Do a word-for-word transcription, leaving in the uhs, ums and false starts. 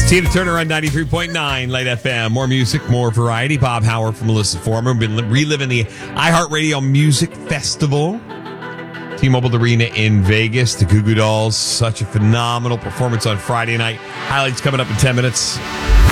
Tina Turner on ninety-three point nine Light F M. More music, more variety. Bob Howard from Melissa Former. We've been reliving the iHeartRadio Music Festival. T-Mobile Arena in Vegas. The Goo Goo Dolls. Such a phenomenal performance on Friday night. Highlights coming up in ten minutes.